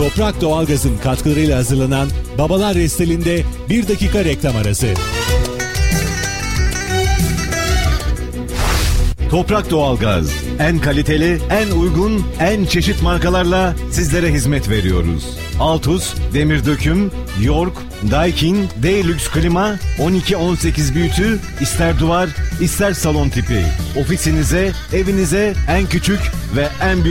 Toprak Doğalgaz'ın katkılarıyla hazırlanan Babalar Restel'inde 1 dakika reklam arası. Toprak Doğalgaz, en kaliteli, en uygun, en çeşit markalarla sizlere hizmet veriyoruz. Altus, Demir Döküm, York, Daikin, Deluxe Klima, 12-18 büyütü, ister duvar, ister salon tipi. Ofisinize, evinize en küçük ve en büyük